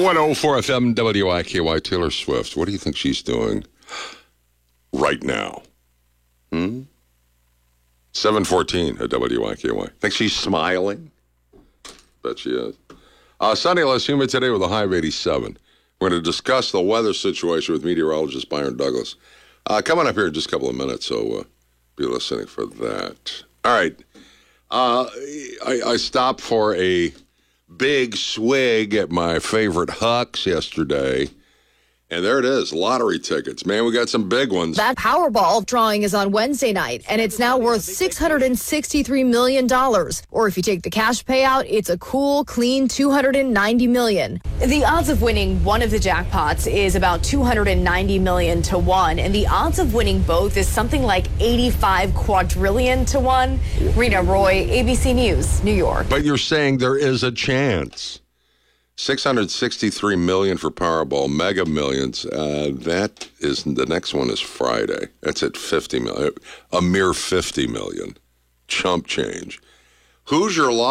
104 FM WIKY. Taylor Swift. What do you think she's doing right now? 7:14 at WIKY. Think she's smiling? Bet she is. Sunny, less humid today with a high of 87. We're going to discuss the weather situation with meteorologist Byron Douglas. Coming up here in just a couple of minutes, so be listening for that. All right. I stopped for a big swig at my favorite Huck's yesterday. And there it is, lottery tickets. Man, we got some big ones. That Powerball drawing is on Wednesday night, and it's now worth $663 million. Or if you take the cash payout, it's a cool, clean $290 million. The odds of winning one of the jackpots is about $290 million to 1, and the odds of winning both is something like 85 quadrillion to 1. Rena Roy, ABC News, New York. But you're saying there is a chance. $663 million for Powerball, Mega Millions. That is, the next one is Friday. That's at $50 million, a mere $50 million. Chump change. Who's your